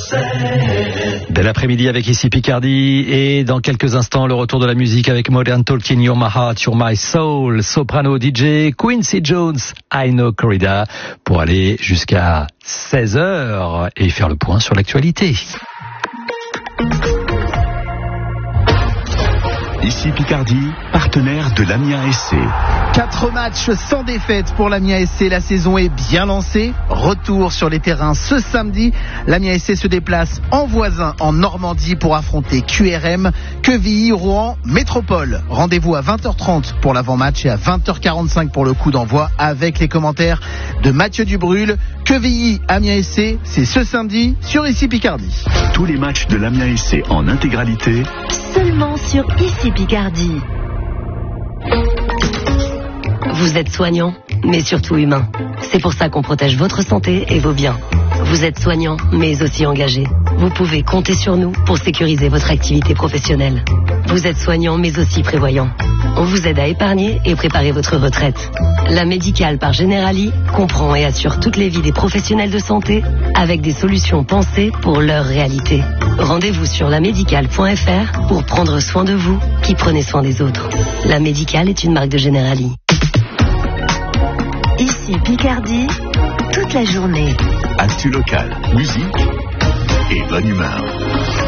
Dès l'après-midi avec ici Picardie et dans quelques instants le retour de la musique avec Modern Talking, You're My Heart, You're My Soul, Soprano DJ, Quincy Jones, I Know Corrida pour aller jusqu'à 16h et faire le point sur l'actualité. Ici Picardie, partenaire de l'Amiens SC. 4 matchs sans défaite pour l'Amiens SC. La saison est bien lancée. Retour sur les terrains ce samedi. L'Amiens SC se déplace en voisin en Normandie pour affronter QRM, Quevilly, Rouen, Métropole. Rendez-vous à 20h30 pour l'avant-match et à 20h45 pour le coup d'envoi avec les commentaires de Mathieu Dubrul. Quevilly, Amiens SC, c'est ce samedi sur Ici Picardie. Tous les matchs de l'Amiens SC en intégralité seulement sur Ici Picardie. Vous êtes soignant, mais surtout humain. C'est pour ça qu'on protège votre santé et vos biens. Vous êtes soignant, mais aussi engagé. Vous pouvez compter sur nous pour sécuriser votre activité professionnelle. Vous êtes soignant, mais aussi prévoyant. On vous aide à épargner et préparer votre retraite. La Médicale par Generali comprend et assure toutes les vies des professionnels de santé avec des solutions pensées pour leur réalité. Rendez-vous sur lamédicale.fr pour prendre soin de vous qui prenez soin des autres. La Médicale est une marque de Generali. Ici Picardie, toute la journée. Actu local, musique et bonne humeur.